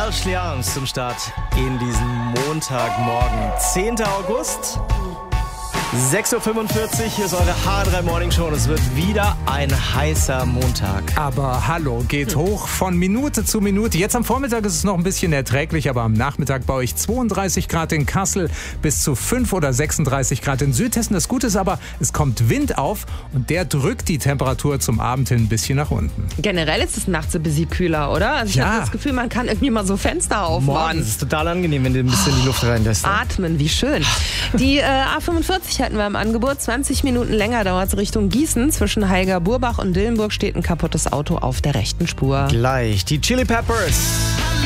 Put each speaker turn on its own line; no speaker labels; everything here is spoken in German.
Serge Leons zum Start in diesen Montagmorgen. 10. August, 6.45 Uhr, hier ist eure H3 Morning Show und es wird wieder ein heißer Montag.
Aber hallo, geht hoch von Minute zu Minute. Jetzt am Vormittag ist es noch ein bisschen erträglich, aber am Nachmittag bei euch 32 Grad in Kassel bis zu 5 oder 36 Grad in Südhessen. Das Gute ist aber, es kommt Wind auf und der drückt die Temperatur zum Abend hin ein bisschen nach unten.
Generell ist es nachts ein bisschen kühler, oder? Also ich habe das Gefühl, man kann irgendwie mal so Fenster aufmachen.
Das ist total angenehm, wenn du ein bisschen die Luft reinlässt.
Atmen, wie schön. Die A45 hätten wir im Angebot. 20 Minuten länger dauert es Richtung Gießen. Zwischen Heiger-Burbach und Dillenburg steht ein kaputtes Auto auf der rechten Spur.
Gleich die Chili Peppers.